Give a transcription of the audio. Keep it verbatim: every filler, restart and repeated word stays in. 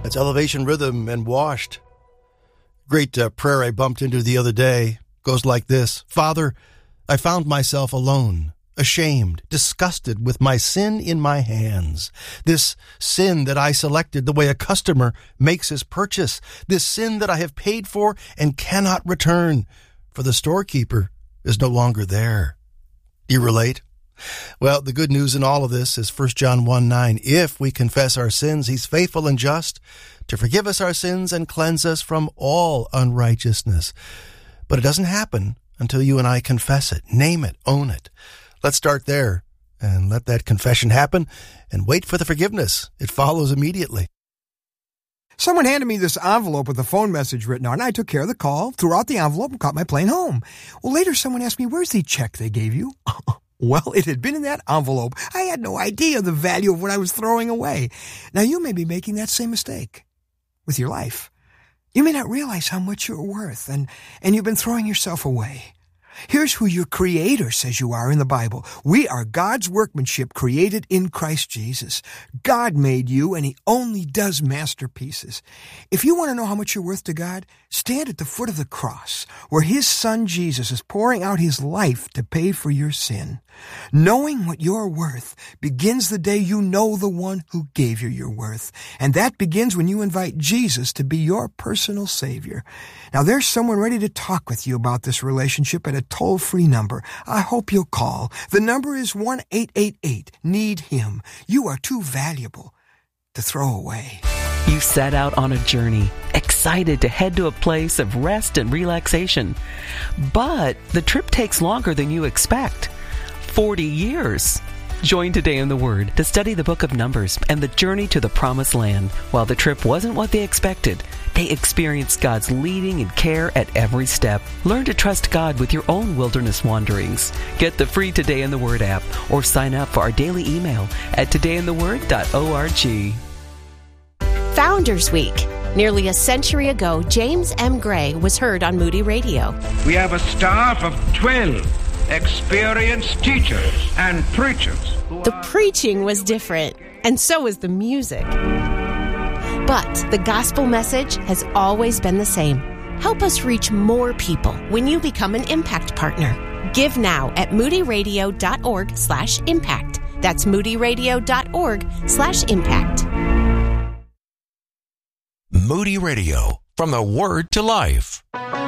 That's Elevation Rhythm and Washed. Great uh, prayer I bumped into the other day. Goes like this. Father, I found myself alone, ashamed, disgusted with my sin in my hands. This sin that I selected the way a customer makes his purchase. This sin that I have paid for and cannot return, for the storekeeper is no longer there. Do you relate? Well, the good news in all of this is First John one nine. If we confess our sins, he's faithful and just to forgive us our sins and cleanse us from all unrighteousness. But it doesn't happen until you and I confess it, name it, own it. Let's start there and let that confession happen and wait for the forgiveness. It follows immediately. Someone handed me this envelope with a phone message written on it, and I took care of the call, threw out the envelope, and caught my plane home. Well, later someone asked me, where's the check they gave you? Well, it had been in that envelope. I had no idea the value of what I was throwing away. Now, you may be making that same mistake with your life. You may not realize how much you're worth, and, and you've been throwing yourself away. Here's who your Creator says you are in the Bible. We are God's workmanship created in Christ Jesus. God made you, and He only does masterpieces. If you want to know how much you're worth to God, stand at the foot of the cross, where His Son Jesus is pouring out His life to pay for your sin. Knowing what you're worth begins the day you know the one who gave you your worth. And that begins when you invite Jesus to be your personal Savior. Now, there's someone ready to talk with you about this relationship at a toll-free number. I hope you'll call. The number is one eight eight eight, need him. You are too valuable to throw away. You set out on a journey, excited to head to a place of rest and relaxation. But the trip takes longer than you expect. forty years. Join Today in the Word to study the book of Numbers and the journey to the Promised Land. While the trip wasn't what they expected, they experienced God's leading and care at every step. Learn to trust God with your own wilderness wanderings. Get the free Today in the Word app or sign up for our daily email at today in the word dot org. Founders Week. Nearly a century ago, James M. Gray was heard on Moody Radio. We have a staff of twelve experienced teachers and preachers. The preaching was different, and so was the music. But the gospel message has always been the same. Help us reach more people when you become an Impact Partner. Give now at moodyradio.org slash impact. That's moodyradio.org slash impact. Moody Radio, from the Word to Life.